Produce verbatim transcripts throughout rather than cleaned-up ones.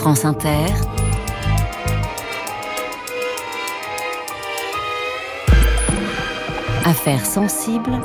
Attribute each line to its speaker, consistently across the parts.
Speaker 1: France Inter, Affaires sensibles,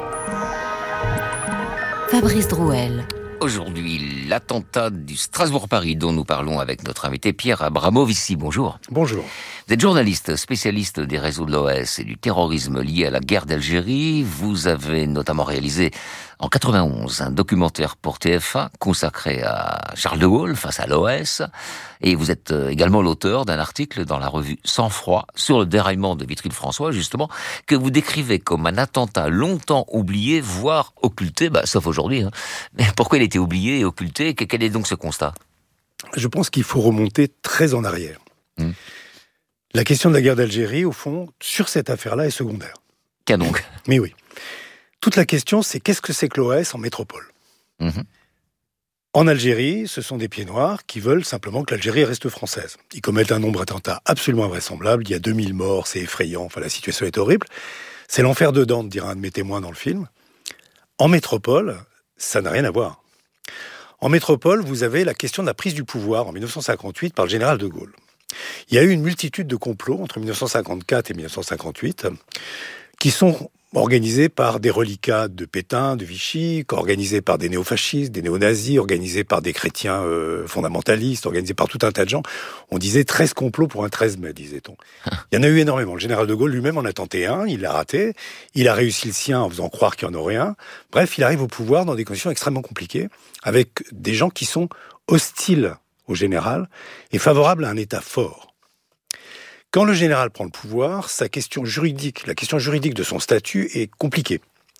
Speaker 1: Fabrice Drouel.
Speaker 2: Aujourd'hui, l'attentat du Strasbourg-Paris dont nous parlons avec notre invité Pierre Abramovici. Bonjour.
Speaker 3: Bonjour.
Speaker 2: Vous êtes journaliste, spécialiste des réseaux de l'O S et du terrorisme lié à la guerre d'Algérie. Vous avez notamment réalisé en quatre-vingt-onze un documentaire pour T F un consacré à Charles de Gaulle face à l'O S. Et vous êtes également l'auteur d'un article dans la revue Sang Froid sur le déraillement de Vitry-le-François, justement, que vous décrivez comme un attentat longtemps oublié, voire occulté, bah, sauf aujourd'hui. Hein. Mais pourquoi il était oublié et occulté ? Quel est donc ce constat ?
Speaker 3: Je pense qu'il faut remonter très en arrière. Mmh. La question de la guerre d'Algérie, au fond, sur cette affaire-là, est secondaire.
Speaker 2: Qu'à donc ?
Speaker 3: Mais oui. Toute la question, c'est qu'est-ce que c'est que l'O S en métropole ? mmh. En Algérie, ce sont des pieds noirs qui veulent simplement que l'Algérie reste française. Ils commettent un nombre d'attentats absolument invraisemblable. Il y a deux mille morts, c'est effrayant. Enfin, la situation est horrible. C'est l'enfer de Dante, dira un de mes témoins dans le film. En métropole, ça n'a rien à voir. En métropole, vous avez la question de la prise du pouvoir en dix-neuf cent cinquante-huit par le général de Gaulle. Il y a eu une multitude de complots entre dix-neuf cent cinquante-quatre et dix-neuf cent cinquante-huit qui sont organisés par des reliquats de Pétain, de Vichy, organisés par des néofascistes, des néonazis, organisés par des chrétiens euh, fondamentalistes, organisés par tout un tas de gens. On disait treize complots pour un treize mai, disait-on. Il y en a eu énormément. Le général de Gaulle lui-même en a tenté un, il l'a raté. Il a réussi le sien en faisant croire qu'il n'y en aurait un. Bref, il arrive au pouvoir dans des conditions extrêmement compliquées, avec des gens qui sont hostiles au général et favorables à un État fort. Quand le général prend le pouvoir, sa question juridique, la question juridique de son statut est compliquée.